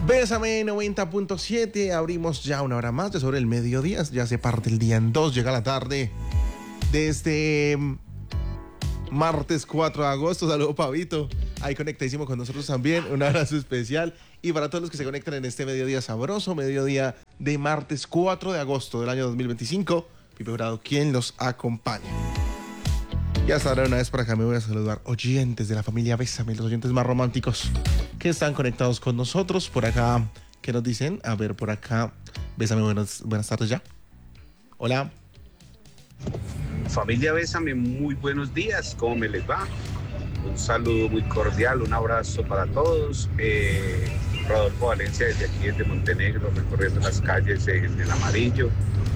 Bésame 90.7, abrimos ya una hora más de sobre el mediodía, ya se parte el día en dos, llega la tarde de este martes 4 de agosto. Saludos, Pavito, ahí conectadísimo con nosotros también, un abrazo especial. Y para todos los que se conectan en este mediodía sabroso, mediodía de martes 4 de agosto del año 2025, Pipe Jurado, quien los acompaña. Y hasta ahora, una vez por acá, me voy a saludar oyentes de la familia Bésame, los oyentes más románticos que están conectados con nosotros. Por acá, ¿qué nos dicen? A ver, por acá, Bésame, buenas tardes ya. Hola. Familia Bésame, muy buenos días, ¿cómo me les va? Un saludo muy cordial, un abrazo para todos. Rodolfo Valencia desde aquí, desde Montenegro, recorriendo las calles en el amarillo.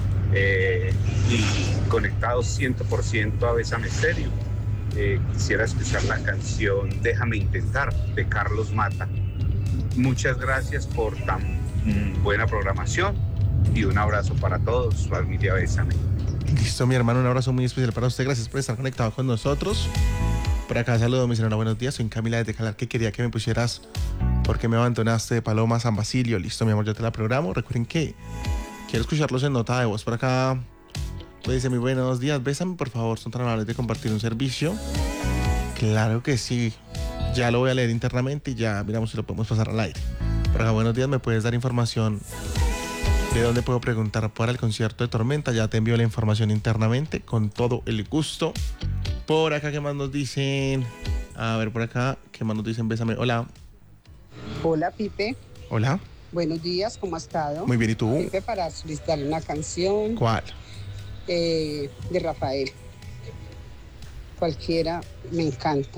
Y conectados 100% a Bésame Estéreo. Quisiera escuchar la canción Déjame Intentar de Carlos Mata. Muchas gracias por tan buena programación y un abrazo para todos, familia Bésame. Listo, mi hermano, un abrazo muy especial para usted. Gracias por estar conectado con nosotros. Por acá saludo, mi señora, buenos días. Soy Camila desde Calar, que quería que me pusieras Porque me abandonaste de Paloma San Basilio. Listo, mi amor, ya te la programo. Recuerden que quiero escucharlos en nota de voz. Por acá me dice: muy buenos días, Bésame, por favor, son tan amables de compartir un servicio. Claro que sí, ya lo voy a leer internamente y ya miramos si lo podemos pasar al aire. Por acá, buenos días, ¿me puedes dar información de dónde puedo preguntar para el concierto de Tormenta? Ya te envío la información internamente con todo el gusto. Por acá, ¿qué más nos dicen? A ver, por acá, ¿qué más nos dicen? Bésame, hola. Hola, Pipe. Hola. Buenos días, ¿cómo has estado? Muy bien, ¿y tú? Pipe, para solicitarle una canción. ¿Cuál? De Rafael. Cualquiera, me encanta.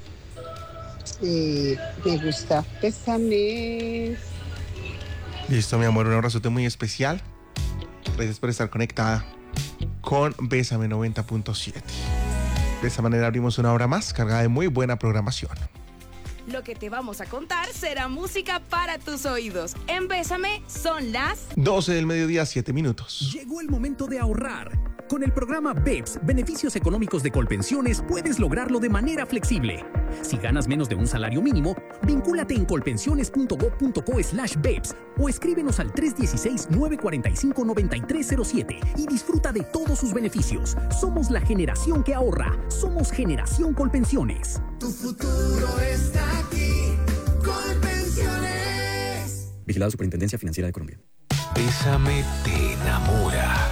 Me gusta. Bésame. Listo, mi amor, un abrazote muy especial. Gracias por estar conectada con Bésame 90.7. De esta manera abrimos una hora más cargada de muy buena programación. Lo que te vamos a contar será música para tus oídos. En Bésame son las 12 del mediodía, 7 minutos. Llegó el momento de ahorrar. Con el programa BEPS, Beneficios Económicos de Colpensiones, puedes lograrlo de manera flexible. Si ganas menos de un salario mínimo, vincúlate en colpensiones.gov.co/BEPS o escríbenos al 316-945-9307 y disfruta de todos sus beneficios. Somos la generación que ahorra. Somos Generación Colpensiones. Tu futuro está aquí. Colpensiones. Vigilado Superintendencia Financiera de Colombia. Bésame te enamora.